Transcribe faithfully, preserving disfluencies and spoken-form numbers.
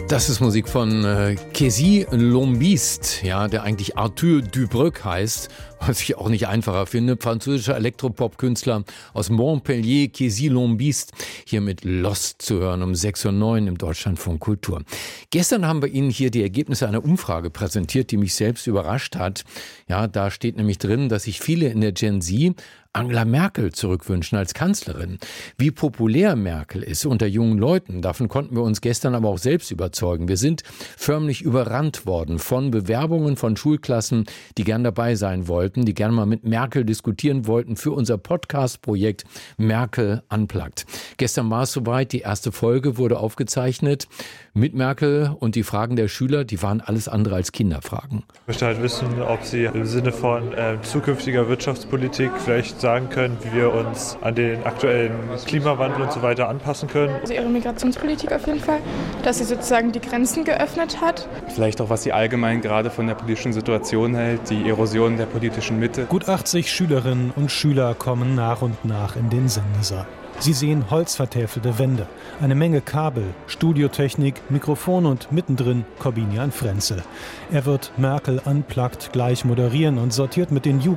Das ist Musik von äh, Kezzy Lombiste, ja, der eigentlich Arthur Dubreuil heißt, was ich auch nicht einfacher finde. Französischer Elektropop-Künstler aus Montpellier, Kezzy Lombiste, hier mit Lost zu hören um sechs Uhr neun im Deutschlandfunk Kultur. Gestern haben wir Ihnen hier die Ergebnisse einer Umfrage präsentiert, die mich selbst überrascht hat. Ja, da steht nämlich drin, dass sich viele in der Gen Z Angela Merkel zurückwünschen als Kanzlerin. Wie populär Merkel ist unter jungen Leuten, davon konnten wir uns gestern aber auch selbst überzeugen. Wir sind förmlich überrannt worden von Bewerbungen von Schulklassen, die gern dabei sein wollten, die gern mal mit Merkel diskutieren wollten für unser Podcast-Projekt Merkel Unplugged. Gestern war es soweit, die erste Folge wurde aufgezeichnet mit Merkel und die Fragen der Schüler, die waren alles andere als Kinderfragen. Ich möchte halt wissen, ob Sie im Sinne von äh, zukünftiger Wirtschaftspolitik vielleicht sagen können, wie wir uns an den aktuellen Klimawandel und so weiter anpassen können. Also ihre Migrationspolitik auf jeden Fall, dass sie sozusagen die Grenzen geöffnet hat. Vielleicht auch, was sie allgemein gerade von der politischen Situation hält, die Erosion der politischen Mitte. Gut achtzig Schülerinnen und Schüler kommen nach und nach in den Sendesaal. Sie sehen holzvertäfelte Wände, eine Menge Kabel, Studiotechnik, Mikrofon und mittendrin Corbinian Frenzel. Er wird Merkel Unplugged gleich moderieren und sortiert mit den Jugendlichen